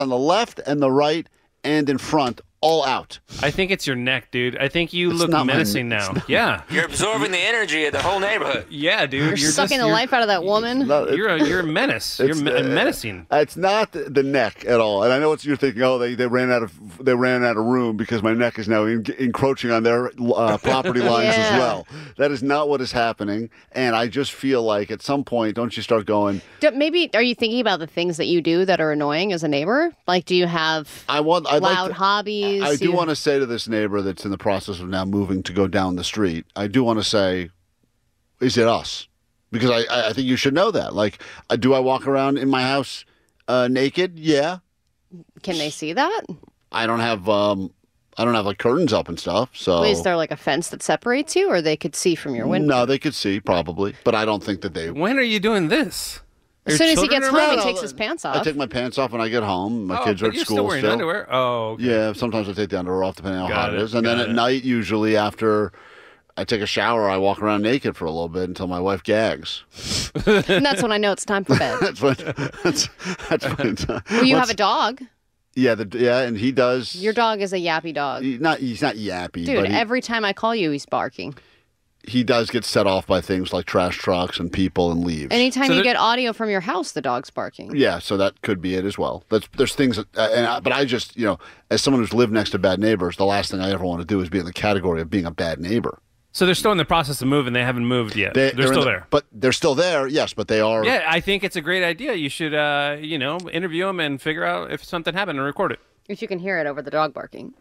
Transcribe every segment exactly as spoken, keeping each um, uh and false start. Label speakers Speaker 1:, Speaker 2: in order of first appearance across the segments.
Speaker 1: on the left and the right and in front, all out.
Speaker 2: I think it's your neck, dude. I think you
Speaker 1: It's
Speaker 2: look
Speaker 1: not my-
Speaker 2: menacing now. Yeah.
Speaker 3: You're absorbing the energy of the whole neighborhood.
Speaker 2: Yeah, dude.
Speaker 4: You're,
Speaker 2: You're
Speaker 4: sucking
Speaker 2: just,
Speaker 4: the
Speaker 2: you're,
Speaker 4: life out of that woman.
Speaker 1: No, it-
Speaker 2: You're a, you're a menace. You're
Speaker 1: It's,
Speaker 2: me-
Speaker 1: uh,
Speaker 2: menacing.
Speaker 1: It's not the neck at all, and I know what you're thinking. Oh, they, they ran out of they ran out of room because my neck is now en- encroaching on their uh, property lines
Speaker 4: Yeah.
Speaker 1: as well. That is not what is happening, and I just feel like at some point, don't you start going?
Speaker 4: Do- Maybe are you thinking about the things that you do that are annoying as a neighbor? Like, do you have
Speaker 1: I want I'd
Speaker 4: loud
Speaker 1: like to,
Speaker 4: hobbies?
Speaker 1: I do
Speaker 4: You-
Speaker 1: want to say to this neighbor that's in the process of now moving to go down the street. I do want to say, is it us? Because I I I think you should know that. Like, uh, do I walk around in my house uh, naked? Yeah.
Speaker 4: Can they see that?
Speaker 1: I don't have um I don't have like curtains up and stuff. So
Speaker 4: Is there like a fence that separates you, or they could see from your window?
Speaker 1: no, they could see probably, but I don't think that they.
Speaker 2: When are you doing this?
Speaker 4: As
Speaker 2: Your
Speaker 4: soon as he
Speaker 2: children
Speaker 4: gets
Speaker 2: are
Speaker 4: home, he
Speaker 1: No,
Speaker 4: takes
Speaker 1: no,
Speaker 4: his pants
Speaker 1: I
Speaker 4: off.
Speaker 1: take my pants off when I get home. My
Speaker 2: Oh,
Speaker 1: kids are
Speaker 2: but
Speaker 1: at
Speaker 2: you're
Speaker 1: school
Speaker 2: still wearing
Speaker 1: still.
Speaker 2: underwear? Oh, okay.
Speaker 1: Yeah, sometimes I take the underwear off depending on how
Speaker 2: Got
Speaker 1: hot it
Speaker 2: it,
Speaker 1: is, and then
Speaker 2: got
Speaker 1: at
Speaker 2: it.
Speaker 1: night, usually after I take a shower, I walk around naked for a little bit until my wife gags.
Speaker 4: And that's when I know it's time for bed.
Speaker 1: That's when. That's that's when.
Speaker 4: Well, you
Speaker 1: once-
Speaker 4: have a dog.
Speaker 1: Yeah, the, yeah, and he does.
Speaker 4: Your dog is a yappy dog.
Speaker 1: he- not he's not yappy,
Speaker 4: Dude,
Speaker 1: but he,
Speaker 4: every time I call you, he's barking.
Speaker 1: he does get set off by things like trash trucks and people and leaves.
Speaker 4: Anytime
Speaker 2: So
Speaker 4: you
Speaker 2: there-
Speaker 4: get audio from your house, the dog's barking.
Speaker 1: Yeah, so that could be it as well. That's there's things, that, uh, and I, but I just you know, as someone who's lived next to bad neighbors, the last thing I ever want to do is be in the category of being a bad neighbor.
Speaker 2: So they're still in the process of moving. They haven't moved yet.
Speaker 1: They,
Speaker 2: They, are
Speaker 1: in
Speaker 2: still
Speaker 1: the-
Speaker 2: there.
Speaker 1: but they're still there. Yes, but they are.
Speaker 2: Yeah, I think it's a great idea. You should, uh, you know, interview them and figure out if something happened and record it.
Speaker 4: If you can hear it over the dog barking.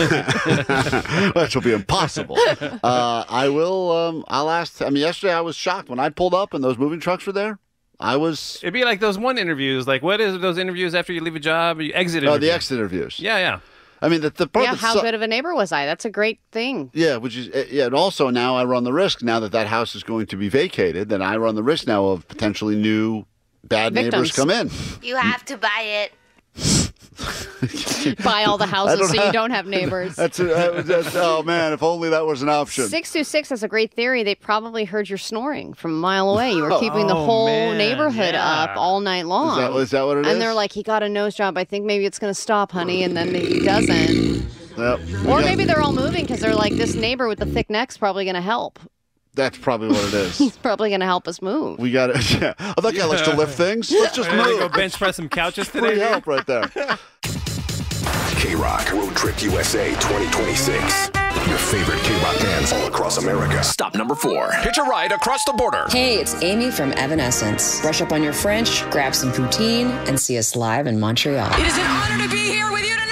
Speaker 1: Which will be impossible. uh, I will. Um, I'll ask. I mean, yesterday I was shocked when I pulled up and those moving trucks were there. I was.
Speaker 2: It'd be like those one interviews. Like, what is those interviews after you leave a job? You exit
Speaker 1: Oh,
Speaker 2: interview.
Speaker 1: the exit interviews.
Speaker 2: Yeah, yeah.
Speaker 1: I mean, the, the part
Speaker 4: Yeah,
Speaker 1: that
Speaker 4: how
Speaker 1: su-
Speaker 4: good of a neighbor was I? That's a great thing.
Speaker 1: Yeah, which is uh, yeah, and also now I run the risk now that that house is going to be vacated. Then I run the risk now of potentially new bad neighbors
Speaker 4: Victims.
Speaker 1: come in.
Speaker 5: You have to buy it.
Speaker 4: Buy all the
Speaker 1: I
Speaker 4: houses
Speaker 1: don't
Speaker 4: so you
Speaker 1: have-
Speaker 4: don't have neighbors.
Speaker 1: That's, a, that was- that's oh man, if only that was an option.
Speaker 4: six two six has a great theory. They probably heard your snoring from a mile away. You were keeping the
Speaker 2: Oh,
Speaker 4: whole
Speaker 2: man,
Speaker 4: neighborhood
Speaker 2: yeah.
Speaker 4: up all night long.
Speaker 1: Is that, is that what it is?
Speaker 4: and they're like, he got a nose job. I think maybe it's going to stop, honey. And then he doesn't.
Speaker 1: Yep.
Speaker 4: Or
Speaker 1: Yeah,
Speaker 4: maybe they're all moving because they're like, this neighbor with the thick neck's probably going to help.
Speaker 1: that's probably what it is.
Speaker 4: He's probably going to help us move.
Speaker 1: We got it. Yeah. Oh, that guy likes to lift things. Let's just
Speaker 2: Ready to go
Speaker 1: move.
Speaker 2: bench press some couches today.
Speaker 1: Free
Speaker 2: dude?
Speaker 1: help right there.
Speaker 6: K-Rock Road Trip U S A twenty twenty-six. Your favorite K-Rock bands all across America. Stop number four. Hitch a ride across the border.
Speaker 7: Hey, it's Amy from Evanescence. Brush up on your French, grab some poutine, and see us live in Montreal.
Speaker 8: It is an honor to be here with you tonight.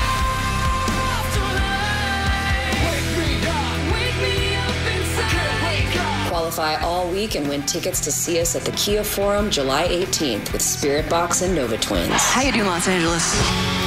Speaker 7: Qualify all week and win tickets to see us at the Kia Forum July eighteenth with Spirit Box and Nova Twins.
Speaker 8: How you doing, Los Angeles?